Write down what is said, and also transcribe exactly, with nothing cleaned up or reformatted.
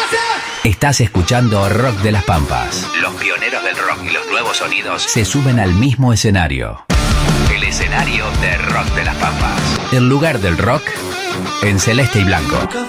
Estás escuchando Rock de las Pampas. Los pioneros del rock y los nuevos sonidos se suben al mismo escenario. El escenario de Rock de las Pampas. El lugar del rock en celeste y blanco.